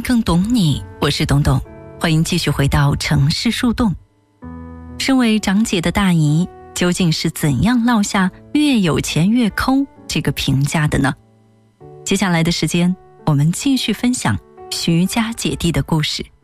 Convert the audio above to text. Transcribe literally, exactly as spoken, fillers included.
更懂你，我是董董，欢迎继续回到城市树洞。身为长姐的大姨，究竟是怎样落下越有钱越抠这个评价的呢？接下来的时间，我们继续分享徐家姐弟的故事。